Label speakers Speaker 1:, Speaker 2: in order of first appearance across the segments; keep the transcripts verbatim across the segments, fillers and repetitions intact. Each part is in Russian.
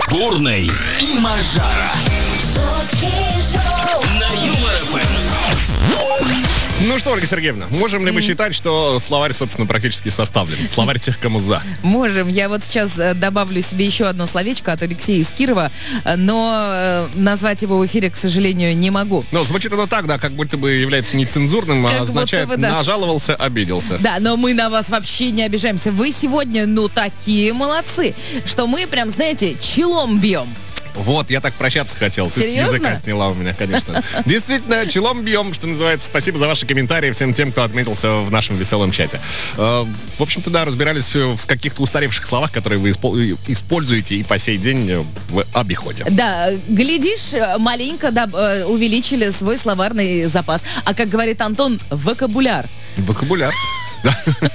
Speaker 1: Бурный и Мажара. На Юмор ФМ.
Speaker 2: Ну что, Ольга Сергеевна, можем ли мы считать, что словарь, собственно, практически составлен? Словарь тех, кому за.
Speaker 3: Можем. Я вот сейчас э, добавлю себе еще одно словечко от Алексея из Кирова, э, но э, назвать его в эфире, к сожалению, не могу.
Speaker 2: Ну, звучит оно так, да, как будто бы является нецензурным, а
Speaker 3: Как
Speaker 2: означает
Speaker 3: будто бы, да.
Speaker 2: нажаловался, обиделся.
Speaker 3: Да, но мы на вас вообще не обижаемся. Вы сегодня, ну, такие молодцы, что мы прям, знаете, челом бьем.
Speaker 2: Вот, я так прощаться хотел. Ты
Speaker 3: Серьезно?
Speaker 2: с языка сняла у меня, конечно. Действительно, челом бьем, что называется. Спасибо за ваши комментарии всем тем, кто отметился в нашем веселом чате. Э, В общем-то, да, разбирались в каких-то устаревших словах, которые вы испол- используете и по сей день в обиходе.
Speaker 3: Да, глядишь, маленько да, э, увеличили свой словарный запас. А как говорит Антон, вокабуляр.
Speaker 2: Вокабуляр. Да.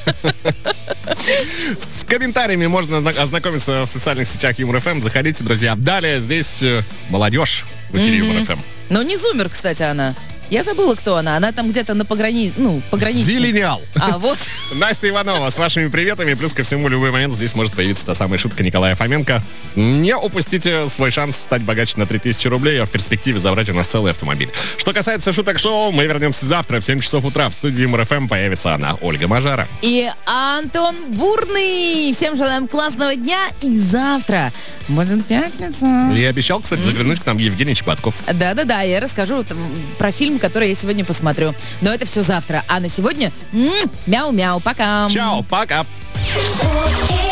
Speaker 2: С комментариями можно озна- ознакомиться в социальных сетях Юмор ФМ. Заходите, друзья. Далее здесь э, молодежь в эфире Юмор ФМ.
Speaker 3: Но не зумер, кстати, она. Я забыла, кто она. Она там где-то на пограни... ну, пограничной.
Speaker 2: Зелениал.
Speaker 3: А, вот.
Speaker 2: Настя Иванова с вашими приветами. Плюс ко всему, в любой момент здесь может появиться та самая шутка Николая Фоменко. Не упустите свой шанс стать богаче на три тысячи рублей, а в перспективе забрать у нас целый автомобиль. Что касается шуток шоу, мы вернемся завтра в семь часов утра. В студии Юмор ФМ появится она, Ольга Мажара.
Speaker 3: И Антон Бурный. Всем желаем классного дня. И завтра будет пятница.
Speaker 2: Я обещал, кстати, заглянуть к нам Евгений Чеботков.
Speaker 3: Да-да-да, я расскажу там про фильм, который я сегодня посмотрю. Но это все завтра. А на сегодня м, мяу-мяу. Пока.
Speaker 2: Чао, пока.
Speaker 4: Шутки